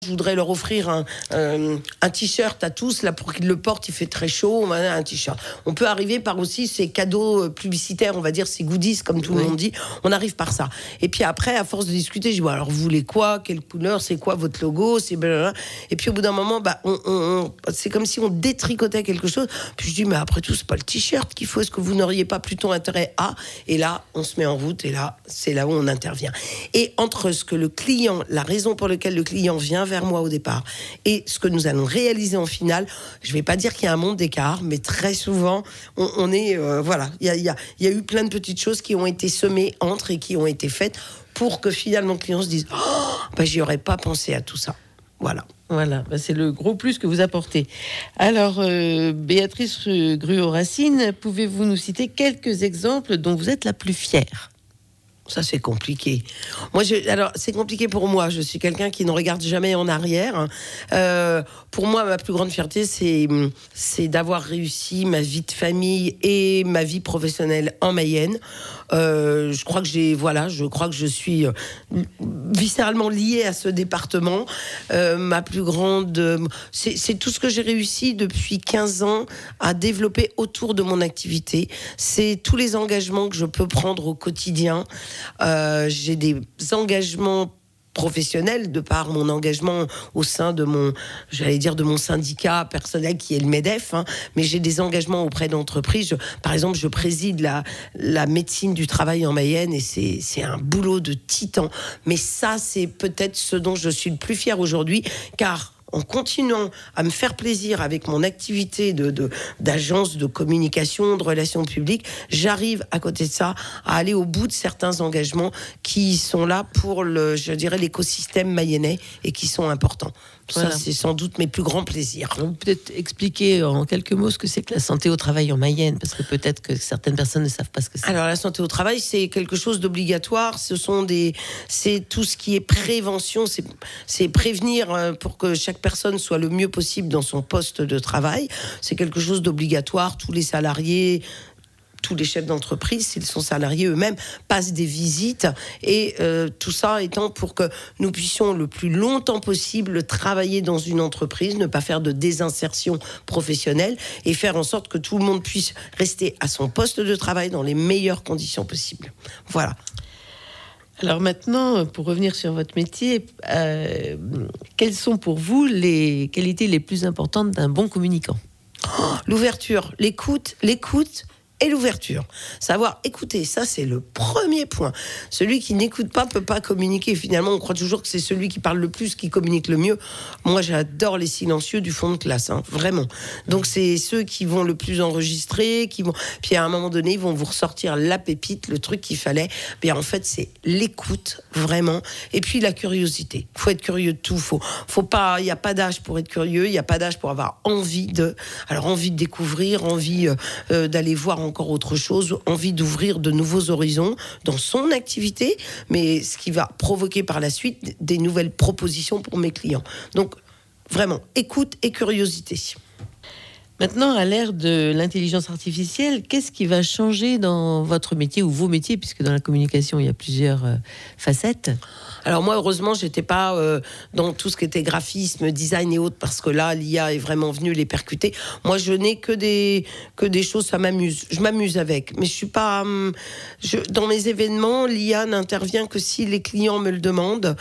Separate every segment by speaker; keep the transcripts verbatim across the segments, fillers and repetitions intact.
Speaker 1: Je voudrais leur offrir un, euh, un t-shirt à tous, là, pour qu'ils le portent, il fait très chaud, on a un t-shirt. On peut arriver par aussi ces cadeaux publicitaires, on va dire, ces goodies, comme tout oui. le monde dit. On arrive par ça. Et puis après, à force de discuter, je dis, bon, alors vous voulez quoi? Quelle couleur? C'est quoi votre logo? C'est blablabla. Et puis au bout d'un moment, bah, on, on, on, c'est comme si on détricotait quelque chose. Puis je dis, mais après tout, c'est pas le t-shirt qu'il faut. Est-ce que vous n'auriez pas plutôt intérêt à? Et là, on se met en route, et là, c'est là où on intervient. Et entre ce que le client, la raison pour laquelle le client vient vers moi au départ et ce que nous allons réaliser en finale, je vais pas dire qu'il y a un monde d'écart, mais très souvent on, on est euh, voilà, il y a, y, a, y a eu plein de petites choses qui ont été semées entre et qui ont été faites pour que finalement le client se dise oh, bah, j'y aurais pas pensé à tout ça. Voilà.
Speaker 2: Voilà, bah c'est le gros plus que vous apportez. Alors, euh, Béatrice Gruau-Racine, pouvez-vous nous citer quelques exemples dont vous êtes la plus fière?
Speaker 1: Ça, c'est compliqué. Moi, je, alors, c'est compliqué pour moi. Je suis quelqu'un qui ne regarde jamais en arrière. Euh, pour moi, ma plus grande fierté, c'est, c'est d'avoir réussi ma vie de famille et ma vie professionnelle en Mayenne. Euh, je crois que j'ai, voilà, je crois que je suis viscéralement liée à ce département. Euh, ma plus grande, c'est, c'est tout ce que j'ai réussi depuis quinze ans à développer autour de mon activité. C'est tous les engagements que je peux prendre au quotidien. Euh, j'ai des engagements professionnels de par mon engagement au sein de mon, j'allais dire de mon syndicat personnel qui est le MEDEF, hein, mais j'ai des engagements auprès d'entreprises. Je, par exemple, je préside la, la médecine du travail en Mayenne et c'est, c'est un boulot de titan. Mais ça, c'est peut-être ce dont je suis le plus fier aujourd'hui, car en continuant à me faire plaisir avec mon activité de, de, d'agence de communication, de relations publiques, j'arrive à côté de ça à aller au bout de certains engagements qui sont là pour le, je dirais, l'écosystème mayennais et qui sont importants. Voilà. Ça, c'est sans doute mes plus grands plaisirs.
Speaker 2: On peut peut-être expliquer en quelques mots ce que c'est que la santé au travail en Mayenne, parce que peut-être que certaines personnes ne savent pas ce que c'est.
Speaker 1: Alors, la santé au travail, c'est quelque chose d'obligatoire. Ce sont des, c'est tout ce qui est prévention, c'est, c'est prévenir pour que chaque personne soit le mieux possible dans son poste de travail. C'est quelque chose d'obligatoire. Tous les salariés, tous les chefs d'entreprise, s'ils sont salariés eux-mêmes, passent des visites et euh, tout ça étant pour que nous puissions le plus longtemps possible travailler dans une entreprise, ne pas faire de désinsertion professionnelle et faire en sorte que tout le monde puisse rester à son poste de travail dans les meilleures conditions possibles. Voilà.
Speaker 2: Alors maintenant, pour revenir sur votre métier, euh, quelles sont pour vous les qualités les plus importantes d'un bon communicant?
Speaker 1: Oh, l'ouverture, l'écoute, l'écoute et l'ouverture. Savoir écouter, ça c'est le premier point. Celui qui n'écoute pas peut pas communiquer. Finalement, on croit toujours que c'est celui qui parle le plus qui communique le mieux. Moi, j'adore les silencieux du fond de classe, hein, vraiment. Donc c'est ceux qui vont le plus enregistrer, qui vont. Puis à un moment donné, ils vont vous ressortir la pépite, le truc qu'il fallait. Bien en fait, c'est l'écoute vraiment. Et puis la curiosité. Faut être curieux de tout. Faut, faut pas. Il y a pas d'âge pour être curieux. Il y a pas d'âge pour avoir envie de. Alors envie de découvrir, envie euh, d'aller voir en encore autre chose, envie d'ouvrir de nouveaux horizons dans son activité, mais ce qui va provoquer par la suite des nouvelles propositions pour mes clients. Donc, vraiment, écoute et curiosité.
Speaker 2: Maintenant, à l'ère de l'intelligence artificielle, qu'est-ce qui va changer dans votre métier ou vos métiers, puisque dans la communication, il y a plusieurs euh, facettes?
Speaker 1: Alors moi, heureusement, j'étais pas euh, dans tout ce qui était graphisme, design et autres, parce que là, l'I A est vraiment venue les percuter. Moi, je n'ai que des que des choses, ça m'amuse. Je m'amuse avec, mais je suis pas. Hum, je, dans mes événements, l'I A n'intervient que si les clients me le demandent,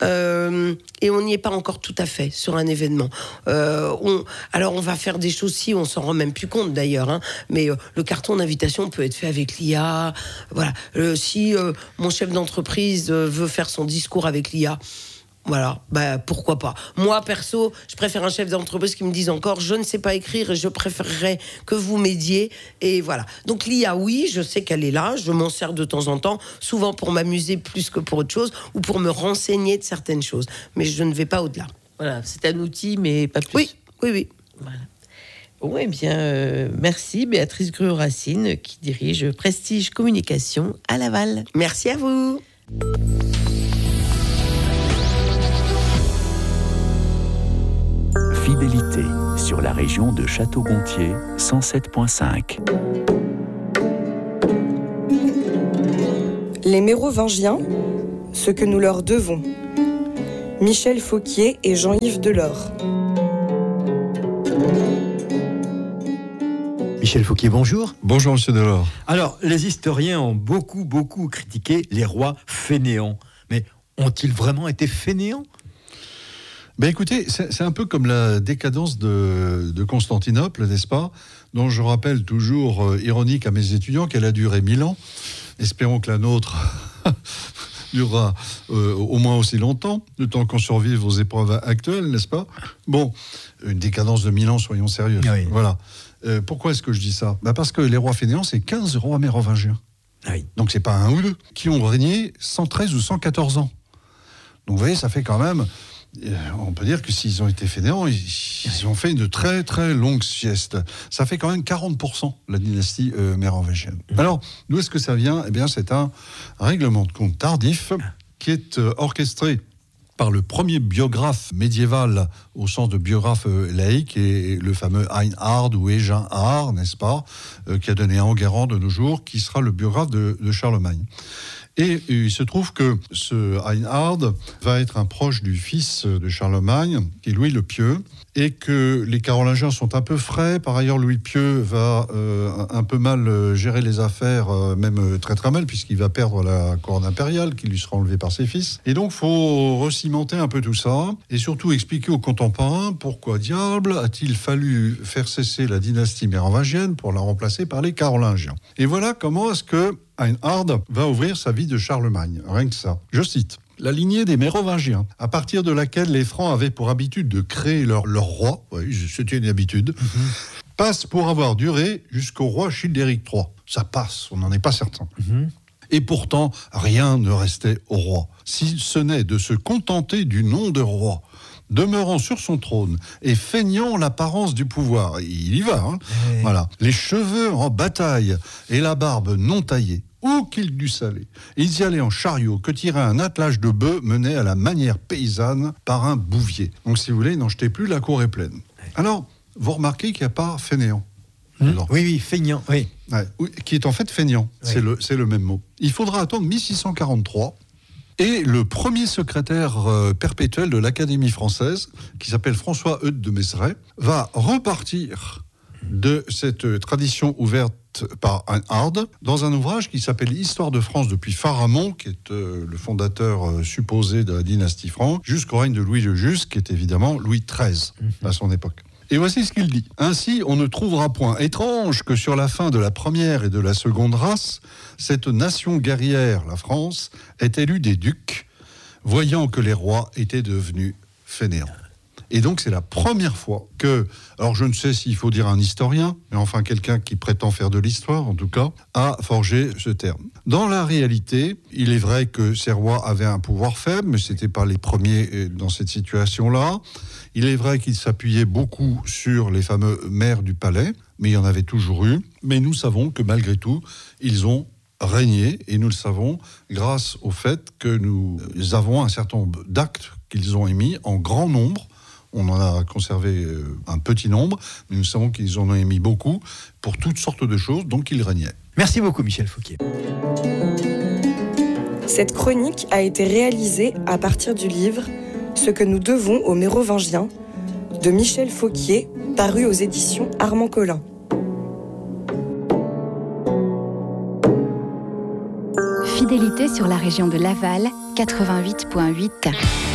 Speaker 1: euh, et on n'y est pas encore tout à fait sur un événement. Euh, on, alors, on va faire des choses si on s'en rend même plus compte d'ailleurs, hein, mais euh, le carton d'invitation peut être fait avec l'I A. Voilà. Euh, si euh, mon chef d'entreprise euh, veut faire son discours avec l'I A, voilà, bah, pourquoi pas. Moi, perso, je préfère un chef d'entreprise qui me dise encore, je ne sais pas écrire et je préférerais que vous m'aidiez. Et voilà. Donc l'I A, oui, je sais qu'elle est là, je m'en sers de temps en temps, souvent pour m'amuser plus que pour autre chose, ou pour me renseigner de certaines choses. Mais je ne vais pas au-delà.
Speaker 2: Voilà, c'est un outil, mais pas plus.
Speaker 1: Oui, oui, oui.
Speaker 2: Voilà. Bon, eh bien, euh, merci Béatrice Gruau-Racine, qui dirige Prestige Communication à Laval.
Speaker 1: Merci à vous.
Speaker 3: Fidélité sur la région de Château-Gontier, cent sept virgule cinq.
Speaker 4: Les Mérovingiens, ce que nous leur devons. Michel Fauquier et Jean-Yves Delors.
Speaker 5: Michel Fauquier, bonjour.
Speaker 6: Bonjour, monsieur Delors.
Speaker 5: Alors, les historiens ont beaucoup, beaucoup critiqué les rois fainéants. Mais ont-ils vraiment été fainéants ?
Speaker 6: Ben écoutez, c'est, c'est un peu comme la décadence de, de Constantinople, n'est-ce pas ? Dont je rappelle toujours, euh, ironique à mes étudiants, qu'elle a duré mille ans. Espérons que la nôtre durera euh, au moins aussi longtemps, le temps qu'on survive aux épreuves actuelles, n'est-ce pas ? Bon, une décadence de mille ans, soyons sérieux.
Speaker 5: Oui.
Speaker 6: Voilà. Euh, pourquoi est-ce que je dis ça ? Ben parce que les rois fainéants, c'est quinze rois mérovingiens.
Speaker 5: Oui.
Speaker 6: Donc c'est pas un ou deux, qui ont régné cent treize ou cent quatorze ans. Donc vous voyez, ça fait quand même... On peut dire que s'ils ont été fainéants, ils, ils ont fait une très très longue sieste. Ça fait quand même quarante pour cent la dynastie euh, mérovingienne. Mmh. Alors, d'où est-ce que ça vient ? Eh bien, c'est un règlement de compte tardif qui est euh, orchestré par le premier biographe médiéval au sens de biographe euh, laïque, et le fameux Einhard ou Éginhard, n'est-ce pas, euh, qui a donné Enguerrand de nos jours, qui sera le biographe de, de Charlemagne. Et il se trouve que ce Einhard va être un proche du fils de Charlemagne, qui est Louis le Pieux, et que les Carolingiens sont un peu frais. Par ailleurs, Louis le Pieux va euh, un peu mal gérer les affaires, euh, même très très mal, puisqu'il va perdre la couronne impériale qui lui sera enlevée par ses fils. Et donc, il faut recimenter un peu tout ça, et surtout expliquer aux contemporains pourquoi diable a-t-il fallu faire cesser la dynastie mérovingienne pour la remplacer par les Carolingiens. Et voilà comment est-ce que Einhard va ouvrir sa vie de Charlemagne, rien que ça. Je cite. La lignée des Mérovingiens, à partir de laquelle les Francs avaient pour habitude de créer leur, leur roi, oui, c'était une habitude, mm-hmm. passe pour avoir duré jusqu'au roi Childéric trois. Ça passe, on n'en est pas certain. Mm-hmm. Et pourtant, rien ne restait au roi, si ce n'est de se contenter du nom de roi, demeurant sur son trône et feignant l'apparence du pouvoir. Il y va, hein. Hey. Voilà. Les cheveux en bataille et la barbe non taillée. Où qu'il dût aller. Ils y allaient en chariot, que tirait un attelage de bœufs mené à la manière paysanne par un bouvier. Donc, si vous voulez, n'en jetez plus, la cour est pleine. Alors, vous remarquez qu'il n'y a pas fainéant.
Speaker 5: Mmh. Oui, oui, feignant, oui.
Speaker 6: Ouais, qui est en fait feignant, oui. c'est, le, c'est le même mot. Il faudra attendre mille six cent quarante-trois, et le premier secrétaire euh, perpétuel de l'Académie française, qui s'appelle François-Eudes de Mézeray, va repartir de cette tradition ouverte par Einhard dans un ouvrage qui s'appelle Histoire de France depuis Pharamond, qui est euh, le fondateur euh, supposé de la dynastie franque, jusqu'au règne de Louis le Juste, qui est évidemment Louis treize mmh. à son époque. Et voici ce qu'il dit. Ainsi, on ne trouvera point étrange que sur la fin de la première et de la seconde race, cette nation guerrière, la France, ait élu des ducs, voyant que les rois étaient devenus fainéants. Et donc, c'est la première fois que, alors je ne sais s'il faut dire un historien, mais enfin quelqu'un qui prétend faire de l'histoire, en tout cas, a forgé ce terme. Dans la réalité, il est vrai que ces rois avaient un pouvoir faible, mais ce n'étaient pas les premiers dans cette situation-là. Il est vrai qu'ils s'appuyaient beaucoup sur les fameux maires du palais, mais il y en avait toujours eu. Mais nous savons que malgré tout, ils ont régné, et nous le savons grâce au fait que nous avons un certain nombre d'actes qu'ils ont émis en grand nombre. On en a conservé un petit nombre, mais nous savons qu'ils en ont émis beaucoup pour toutes sortes de choses, donc ils régnaient.
Speaker 5: Merci beaucoup, Michel Fauquier.
Speaker 4: Cette chronique a été réalisée à partir du livre « Ce que nous devons aux Mérovingiens » de Michel Fauquier, paru aux éditions Armand Collin.
Speaker 7: Fidélité sur la région de Laval, quatre-vingt-huit virgule huit.